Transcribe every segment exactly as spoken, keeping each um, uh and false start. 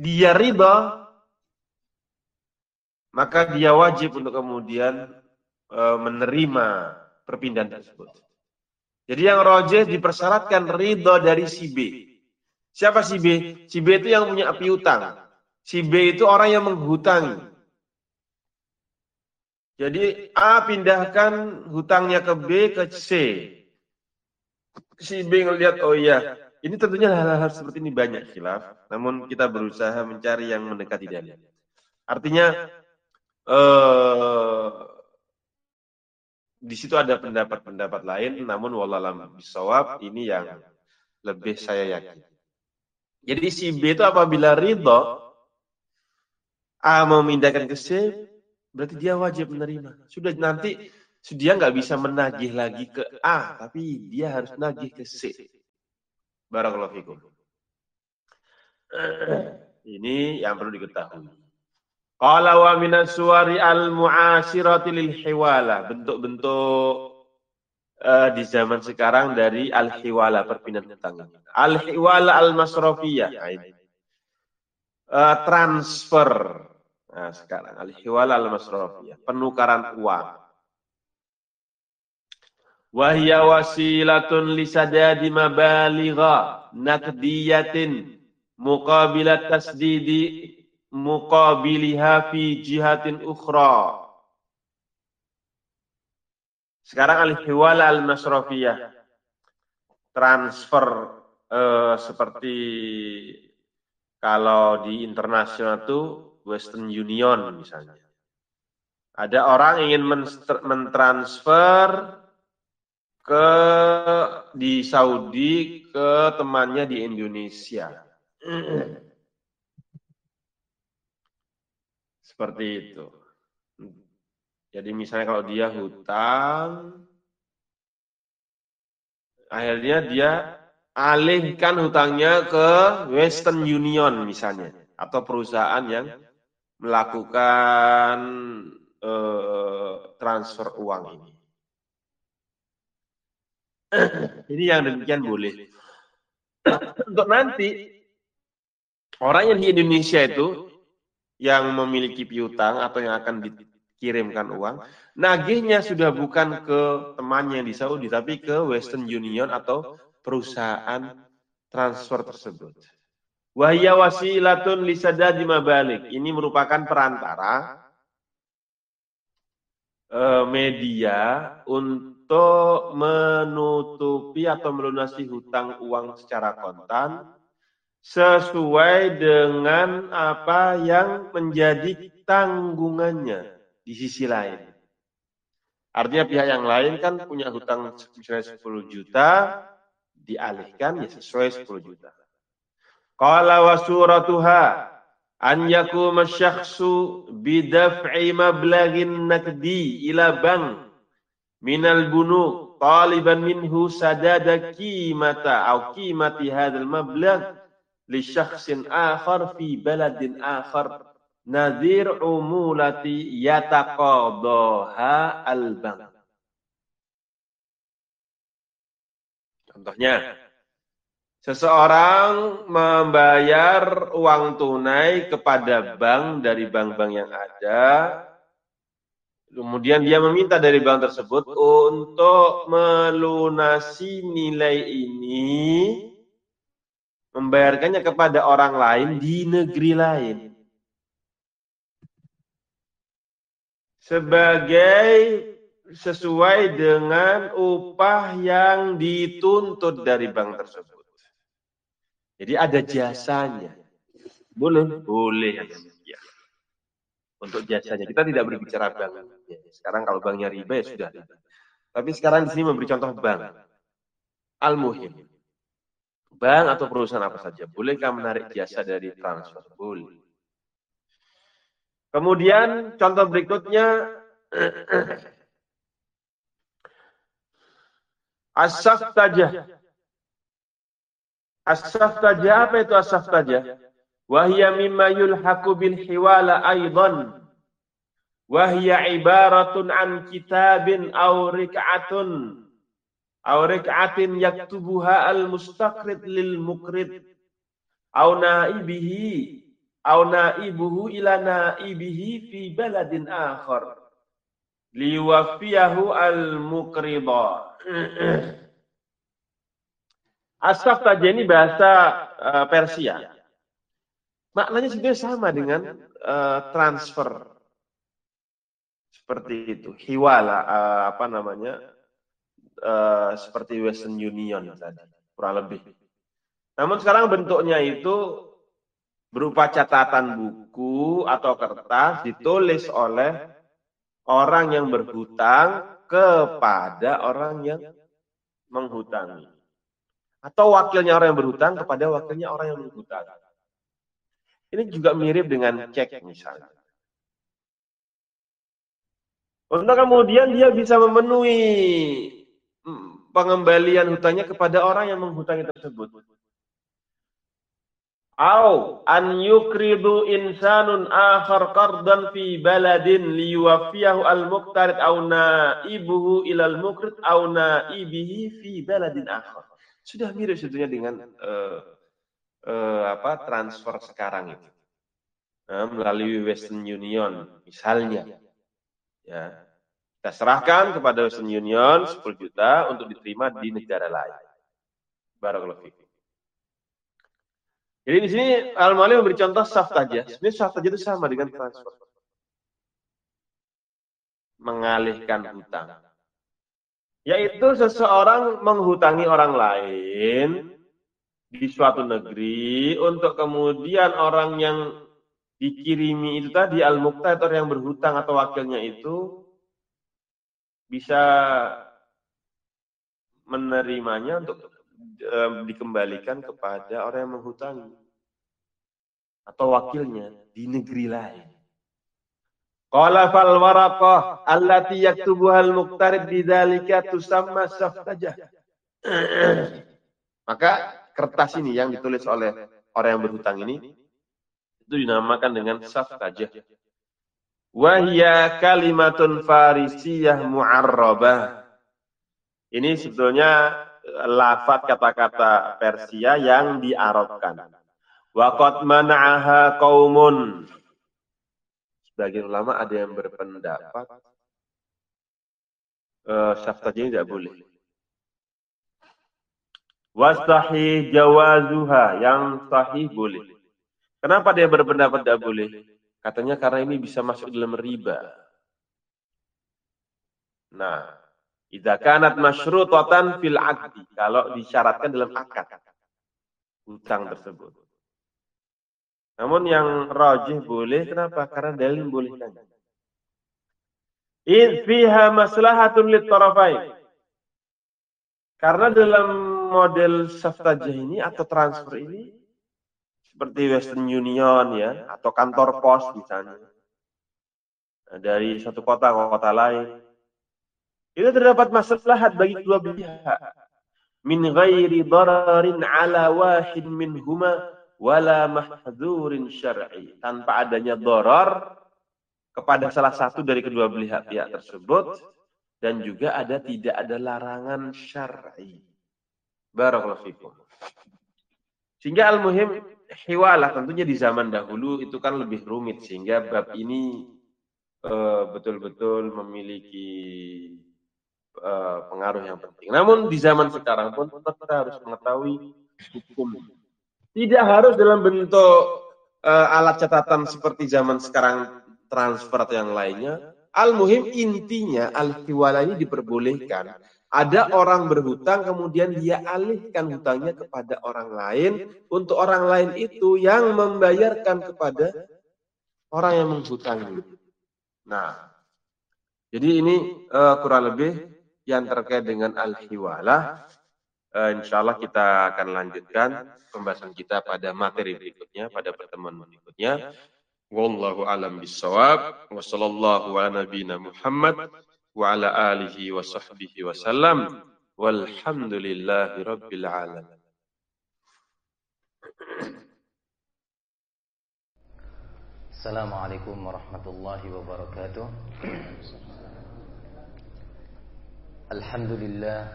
dia ridha, maka dia wajib untuk kemudian e, menerima perpindahan tersebut. Jadi yang rajih dipersyaratkan ridha dari si B. Siapa si B? Si B itu yang punya piutang. Si B itu orang yang menghutangi. Jadi A pindahkan hutangnya ke B ke C. Si B ngelihat, oh iya, ini tentunya hal-hal seperti ini banyak khilaf, namun kita berusaha mencari yang mendekati dalil. Artinya eh, di situ ada pendapat-pendapat lain, namun wallahualam bisawab ini yang lebih saya yakin. Jadi si B itu apabila ridho A memindahkan ke C, berarti dia wajib menerima. Sudah nanti dia nggak bisa menagih lagi ke A, tapi dia harus nagih ke C. Barakallahu fikum. Ini yang perlu diketahui. Qala wa minas suwari al-mu'asirati lil hiwala. Bentuk-bentuk uh, di zaman sekarang dari al-hiwala, perpindahan hutang. Al-hiwala al-masrafiyah. Uh, transfer. Nah, sekarang al-hiwala al-masrafiyah, penukaran uang. Wahya wasilatun lisadadi mabaligha naqdiyatin muqabilat tasdidi muqabiliha fi jihatin ukhra. Sekarang al-hiwala al-masrafiyah, transfer eh, seperti kalau di internasional itu Western Union misalnya. Ada orang ingin mentransfer ke di Saudi ke temannya di Indonesia. Seperti itu. Jadi misalnya kalau dia hutang, akhirnya dia alihkan hutangnya ke Western Union misalnya, atau perusahaan yang melakukan eh, transfer uang ini. Ini yang demikian boleh. Untuk nanti orang yang di Indonesia itu yang memiliki piutang atau yang akan dikirimkan uang, nagihnya sudah bukan ke temannya di Saudi, tapi ke Western Union atau perusahaan transfer tersebut. Wahya wasilatun lisadadi mabalik. Ini merupakan perantara eh, media untuk untuk menutupi atau melunasi hutang uang secara kontan sesuai dengan apa yang menjadi tanggungannya di sisi lain. Artinya pihak yang lain kan punya hutang misalnya sepuluh juta, dialihkan ya sesuai sepuluh juta. Qala wa suratuha an yakuma syakhsu bidaf'i mablaghin nakdi ila bank minal bunu taliban minhu sadada qimata atau qimati hadzal mablagh li syakhsin akhar fi baladin akhar nadhir umulati yataqadaha al-bank. Contohnya, seseorang membayar uang tunai kepada bank dari bank-bank yang ada. Kemudian dia meminta dari bank tersebut untuk melunasi nilai ini, membayarkannya kepada orang lain di negeri lain. Sebagai sesuai dengan upah yang dituntut dari bank tersebut. Jadi ada jasanya. Boleh? Boleh. Ya. Untuk jasanya. Kita tidak berbicara bank. Sekarang kalau banknya riba ya sudah riba. Tapi sekarang di sini memberi contoh bank. Al-muhim. Bank atau perusahaan apa saja. Bolehkah menarik jasa dari transfer? Boleh. Kemudian contoh berikutnya. As-saftajah. As-saftajah, apa itu as-saftajah? Wahya mimma yulhaqu bil hiwala aidan. Wahya ibaratun an kitabin aw rik'atun aw rik'atin yaktubuha al-mustaqrid lil muqrid aw naibihi au naibuhu ila naibihi fi baladin akhar liwafiyahu al-muqridha. As-saftajah ini bahasa uh, Persia. Maknanya sebenarnya sama dengan uh, transfer. Seperti itu. Hiwala, uh, apa namanya, uh, seperti Western Union tadi, kurang lebih. Namun sekarang bentuknya itu berupa catatan buku atau kertas ditulis oleh orang yang berhutang kepada orang yang menghutangi. Atau wakilnya orang yang berhutang kepada wakilnya orang yang menghutang. Ini juga mirip dengan cek misalnya. Untuk kemudian dia bisa memenuhi pengembalian hutangnya kepada orang yang menghutangi tersebut. Au an yukridu insanun akhar qardan fi baladin liyuwaffiyahu al-muqtarid au naibuhu ilal muqrid au naibihi fi baladin akhar. Sudah mirip sebetulnya dengan uh, uh, apa transfer sekarang itu. Nah, melalui Western Union misalnya. Ya. Kita serahkan kepada Western Union sepuluh juta untuk diterima di negara lain. Barakallahu fikum. Jadi di sini Al-Mu'allif memberi contoh saftajah. Sebenarnya saftajah itu sama dengan transfer. Mengalihkan hutang. Yaitu seseorang menghutangi orang lain di suatu negeri untuk kemudian orang yang dikirimi itu tadi al-muqtad yang berhutang atau wakilnya itu bisa menerimanya untuk e, dikembalikan kepada orang yang menghutangi atau wakilnya di negeri lain. Qala fal waraqah allati yaktubuha al-muqtarid bidzalika tusamma saftajah. Maka kertas ini yang ditulis oleh orang yang berhutang ini itu dinamakan dengan saftajah. Wa hiya kalimatun farisiyah mu'arrabah. Ini sebetulnya lafaz kata-kata Persia yang diarabkan. Wa qad mana'aha qaumun. Sebagian ulama ada yang berpendapat uh, saftajah tidak boleh. Wasahih jawazuha, yang sahih boleh. Kenapa dia berpendapat tidak boleh? Katanya karena ini bisa masuk dalam riba. Nah, idza kanat masyrutatan fil aqdi, kalau disyaratkan dalam akad hutang tersebut. Namun yang rajih boleh, kenapa? Karena dalil bolehkan. In fiha maslahatun lit tarafain. Karena dalam model saftajah ini atau transfer ini seperti Western Union ya, atau kantor pos misalnya, nah, dari satu kota ke kota lain, itu terdapat maslahat bagi kedua pihak. Min ghairi dararin ala wahid minhuma wala mahdzurin syar'i, tanpa adanya darar kepada salah satu dari kedua pihak pihak tersebut dan juga ada tidak ada larangan syar'i. Barakallahu fikum. Sehingga al-muhim hiwalah tentunya di zaman dahulu itu kan lebih rumit sehingga bab ini betul-betul uh, memiliki uh, pengaruh yang penting. Namun di zaman sekarang pun tetap kita harus mengetahui hukum. Tidak harus dalam bentuk uh, alat catatan seperti zaman sekarang transfer atau yang lainnya. Al-muhim intinya al-hiwala ini diperbolehkan. Ada orang berhutang kemudian dia alihkan hutangnya kepada orang lain untuk orang lain itu yang membayarkan kepada orang yang menghutangi. Nah, jadi ini uh, kurang lebih yang terkait dengan al-hiwalah. Uh, insya Allah kita akan lanjutkan pembahasan kita pada materi berikutnya, pada pertemuan berikutnya. Wallahu a'lam bissawab. Wa sallallahu ala nabiyyina Muhammad wa ala alihi wa sahbihi wa sallam. Walhamdulillahi rabbil alamin. Assalamualaikum warahmatullahi wabarakatuh. Alhamdulillah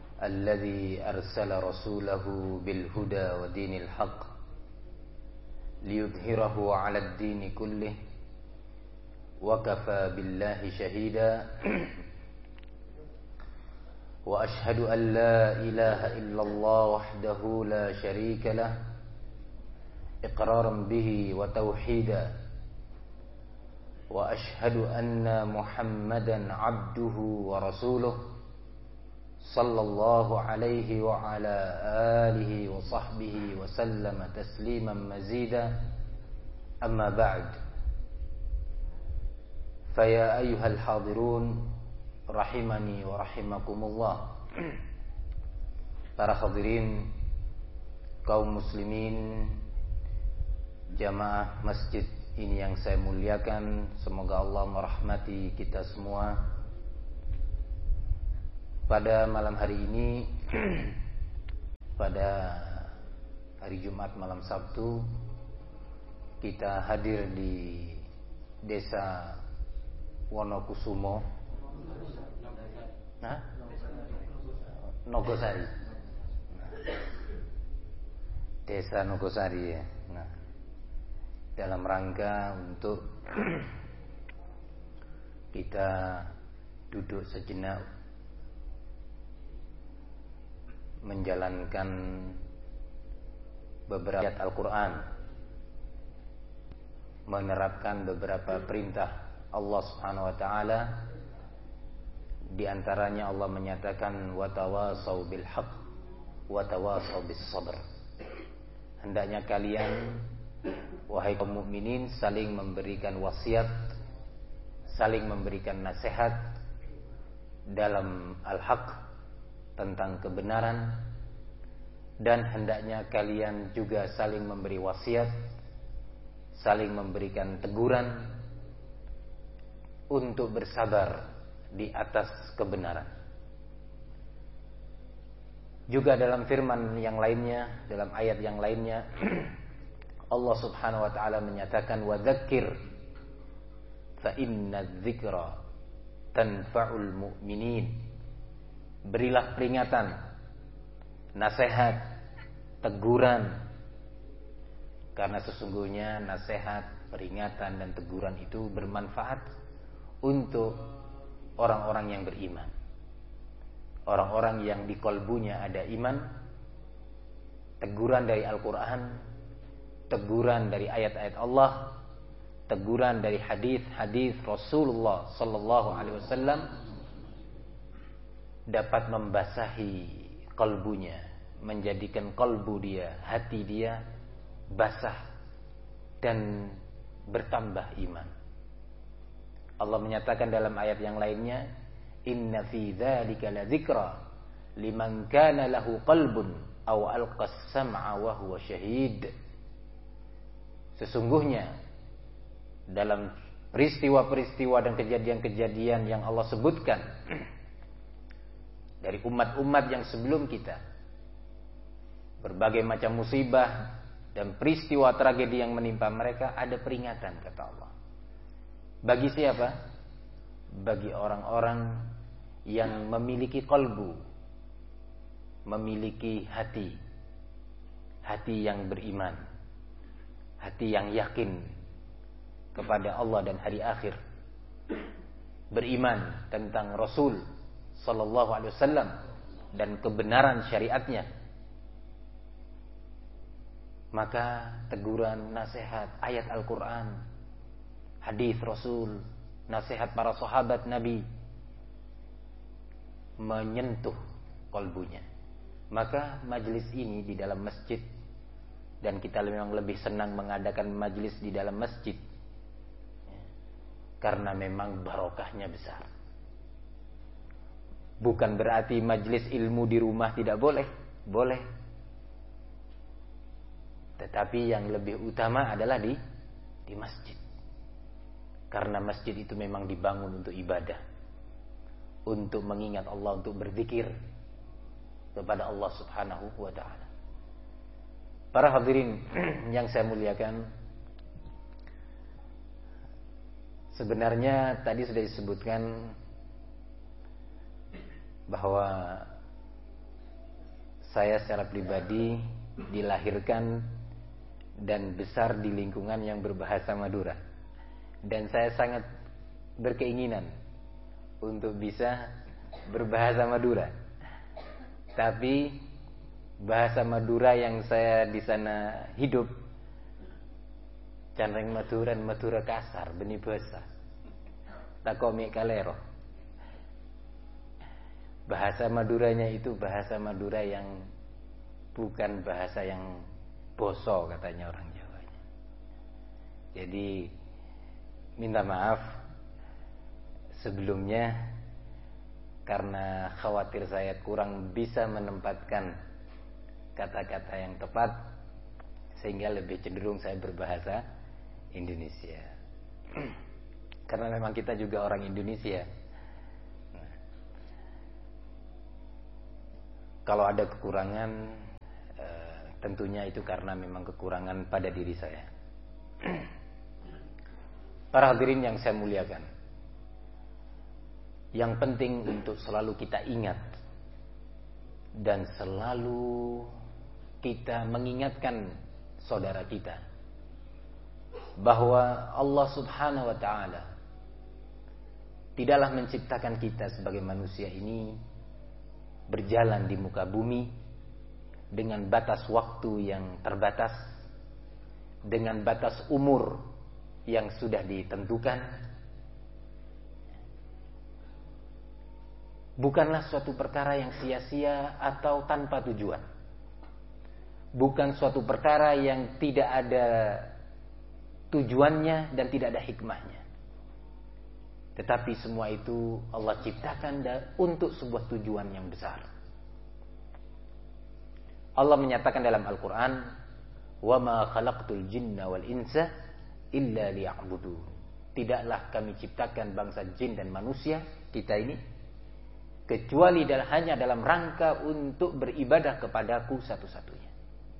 alladzi arsala rasulahu bil huda wa dinil haqq liyudhhirahu 'ala ad-din kullih wa kafa billahi shahida wa ashhadu an la ilaha illallah wahdahu la sharika lah iqraran bihi wa tauhida wa ashhadu anna Muhammadan 'abduhu wa rasuluh sallallahu alaihi wa ala alihi wa sahbihi wa sallama tasliman mazida amma ba'd faya ayyuhal hadirun rahimani wa rahimakumullah. Para hadirin kaum muslimin jamaah masjid ini yang saya muliakan, semoga Allah merahmati kita semua. Pada malam hari ini pada hari Jumat malam Sabtu, kita hadir di Desa Wonokusumo, nah? Nogosari, Desa Nogosari ya. Nah, dalam rangka untuk kita duduk sejenak menjalankan beberapa ayat Al-Quran, menerapkan beberapa perintah Allah Subhanahu wa taala. Di antaranya Allah menyatakan wa tawasau bil haqq wa tawasau bis sabr. Hendaknya kalian wahai kaum mukminin saling memberikan wasiat, saling memberikan nasihat dalam al-haq, tentang kebenaran, dan hendaknya kalian juga saling memberi wasiat, saling memberikan teguran untuk bersabar di atas kebenaran. Juga dalam firman yang lainnya, dalam ayat yang lainnya, Allah Subhanahu wa taala menyatakan wa dzakir fa inna dzikra tanfa'ul mu'minin. Berilah peringatan, nasihat, teguran, karena sesungguhnya nasihat, peringatan dan teguran itu bermanfaat untuk orang-orang yang beriman, orang-orang yang di kalbunya ada iman. Teguran dari Al-Quran, teguran dari ayat-ayat Allah, teguran dari hadis-hadis Rasulullah Sallallahu Alaihi Wasallam dapat membasahi kalbunya, menjadikan kalbu dia, hati dia basah dan bertambah iman. Allah menyatakan dalam ayat yang lainnya, inna fi dzalika ladzikra liman kana lahu qalbun aw alqas sam'a wa huwa syahid. Sesungguhnya dalam peristiwa-peristiwa dan kejadian-kejadian yang Allah sebutkan dari umat-umat yang sebelum kita, berbagai macam musibah dan peristiwa tragedi yang menimpa mereka, ada peringatan kata Allah. Bagi siapa? Bagi orang-orang yang memiliki kalbu, memiliki hati, hati yang beriman, hati yang yakin kepada Allah dan hari akhir, beriman tentang Rasul Sallallahu Alaihi Wasallam dan kebenaran syariatnya. Maka teguran, nasihat, ayat Al-Quran, hadis Rasul, nasihat para sahabat Nabi menyentuh kalbunya. Maka majelis ini di dalam masjid, dan kita memang lebih senang mengadakan majelis di dalam masjid karena memang barokahnya besar. Bukan berarti majelis ilmu di rumah tidak boleh, boleh. Tetapi yang lebih utama adalah di di masjid. Karena masjid itu memang dibangun untuk ibadah, untuk mengingat Allah, untuk berzikir kepada Allah Subhanahu wa taala. Para hadirin yang saya muliakan, sebenarnya tadi sudah disebutkan bahwa saya secara pribadi dilahirkan dan besar di lingkungan yang berbahasa Madura. Dan saya sangat berkeinginan untuk bisa berbahasa Madura. Tapi bahasa Madura yang saya di sana hidup canreng Maduran Madura kasar beni basa takomi kalero. Bahasa Maduranya itu bahasa Madura yang bukan bahasa yang boso katanya orang Jawanya. Jadi minta maaf sebelumnya karena khawatir saya kurang bisa menempatkan kata-kata yang tepat, sehingga lebih cenderung saya berbahasa Indonesia. Karena memang kita juga orang Indonesia. Nah, kalau ada kekurangan, eh, tentunya itu karena memang kekurangan pada diri saya. Para hadirin yang saya muliakan, yang penting untuk selalu kita ingat dan selalu kita mengingatkan saudara kita bahwa Allah Subhanahu wa ta'ala tidaklah menciptakan kita sebagai manusia ini berjalan di muka bumi dengan batas waktu yang terbatas, dengan batas umur yang sudah ditentukan. Bukanlah suatu perkara yang sia-sia atau tanpa tujuan. Bukan suatu perkara yang tidak ada tujuannya dan tidak ada hikmahnya. Tetapi semua itu Allah ciptakan untuk sebuah tujuan yang besar. Allah menyatakan dalam Al-Quran, "Wa ma khalaqtul jinna wal insa illa liya'budun." Tidaklah kami ciptakan bangsa jin dan manusia kita ini kecuali hanya dalam rangka untuk beribadah kepadaku satu-satunya.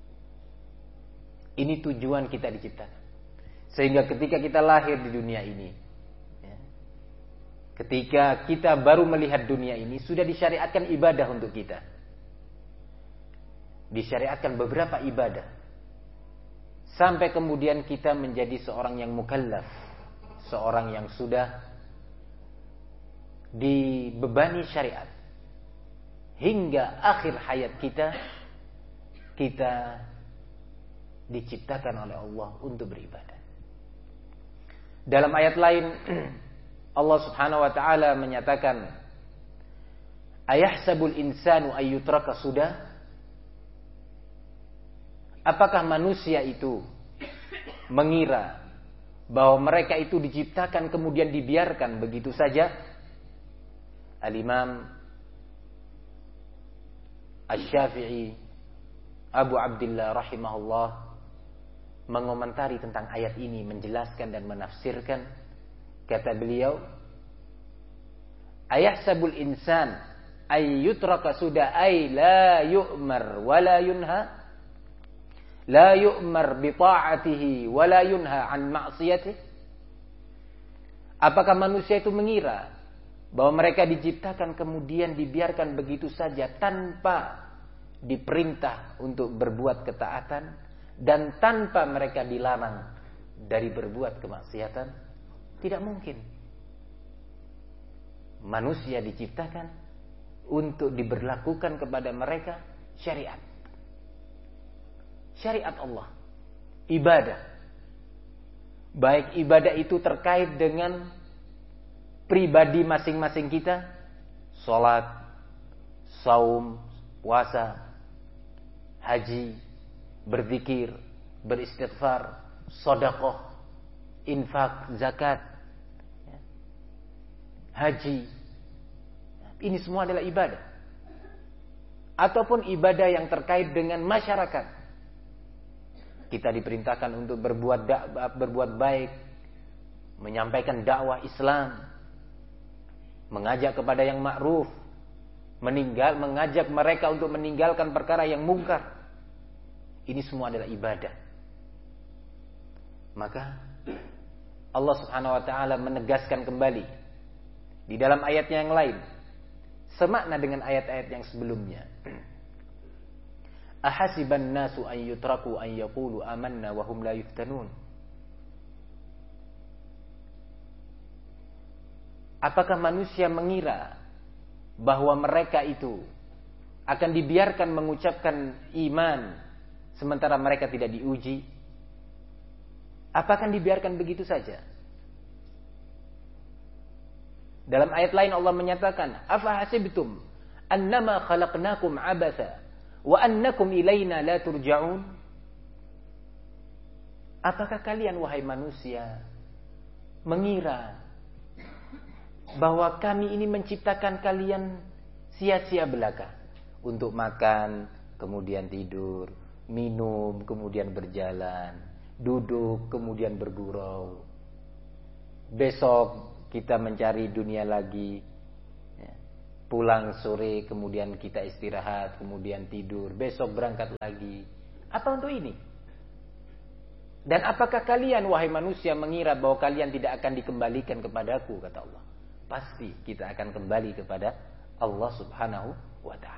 Ini tujuan kita diciptakan. Sehingga ketika kita lahir di dunia ini, ya, ketika kita baru melihat dunia ini, sudah disyariatkan ibadah untuk kita. Disyariatkan beberapa ibadah. Sampai kemudian kita menjadi seorang yang mukallaf. Seorang yang sudah dibebani syariat. Hingga akhir hayat kita, kita diciptakan oleh Allah untuk beribadah. Dalam ayat lain Allah Subhanahu wa taala menyatakan, "Ayahsabul insanu ayyutraka sudah?" Apakah manusia itu mengira bahwa mereka itu diciptakan kemudian dibiarkan begitu saja? Al-Imam Asy-Syafi'i Abu Abdillah rahimahullah mengomentari tentang ayat ini, menjelaskan dan menafsirkan. Kata beliau, "Ayahsabul insan ay yutraka suda ay la yu'mar wa la yunha la yu'mar bi ta'atihi wa la yunha an ma'siyatihi." Apakah manusia itu mengira bahwa mereka diciptakan kemudian dibiarkan begitu saja tanpa diperintah untuk berbuat ketaatan dan tanpa mereka dilarang dari berbuat kemaksiatan? Tidak mungkin. Manusia diciptakan untuk diberlakukan kepada mereka syariat. Syariat Allah. Ibadah. Baik ibadah itu terkait dengan pribadi masing-masing kita. Salat, saum, puasa, haji, berzikir, beristighfar, sedekah, infak, zakat, haji. Ini semua adalah ibadah. Ataupun ibadah yang terkait dengan masyarakat. Kita diperintahkan untuk berbuat dakwah, berbuat baik, menyampaikan dakwah Islam, mengajak kepada yang ma'ruf, meninggal, mengajak mereka untuk meninggalkan perkara yang mungkar. Ini semua adalah ibadah. Maka Allah Subhanahu wa taala menegaskan kembali di dalam ayatnya yang lain, semakna dengan ayat-ayat yang sebelumnya. Ahasiban nasu an yutraku an yaqulu amanna wa hum la yuftanun. Apakah manusia mengira bahwa mereka itu akan dibiarkan mengucapkan iman sementara mereka tidak diuji? Apakah dibiarkan begitu saja? Dalam ayat lain Allah menyatakan, afa hasibtum annama khalaqnakum abatha wa annakum ilaina la turja'un? Apakah kalian wahai manusia mengira bahwa kami ini menciptakan kalian sia-sia belaka untuk makan, kemudian tidur, minum, kemudian berjalan, duduk, kemudian bergurau. Besok kita mencari dunia lagi, pulang sore, kemudian kita istirahat, kemudian tidur, besok berangkat lagi. Apa untuk ini? Dan apakah kalian wahai manusia mengira bahwa kalian tidak akan dikembalikan kepadaku, kata Allah. Pasti kita akan kembali kepada Allah Subhanahu wa ta'ala.